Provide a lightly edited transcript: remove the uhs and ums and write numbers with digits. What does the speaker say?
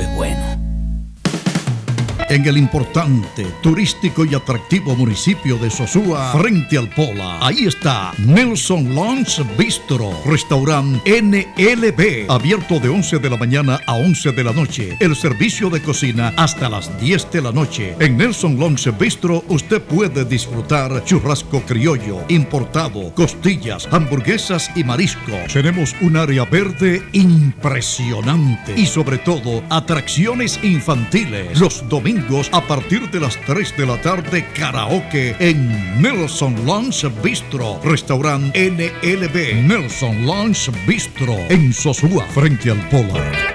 es bueno. En el importante, turístico y atractivo municipio de Sosúa, frente al Pola, ahí está Nelson Lounge Bistro, restaurante NLB, abierto de 11 de la mañana a 11 de la noche. El servicio de cocina hasta las 10 de la noche. En Nelson Lounge Bistro usted puede disfrutar churrasco criollo, importado, costillas, hamburguesas y mariscos. Tenemos un área verde impresionante y sobre todo atracciones infantiles. Los domingos a partir de las 3 de la tarde, karaoke en Nelson Lounge Bistro, restaurante NLB, Nelson Lounge Bistro, en Sosúa, frente al Pola.